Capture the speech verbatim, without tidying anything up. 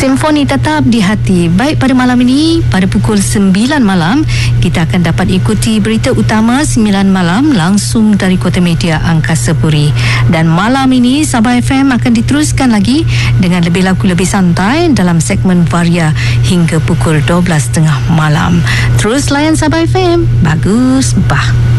Simfoni tetap di hati. Baik, pada malam ini pada pukul sembilan malam kita akan dapat ikuti berita utama sembilan malam langsung dari Kota Media Angkasa Puri. Dan malam ini Sabah F M akan diteruskan lagi dengan lebih lagu lebih santai dalam segmen Varia hingga pukul dua belas tiga puluh malam. Terus layan Sabah F M. Bagus bah.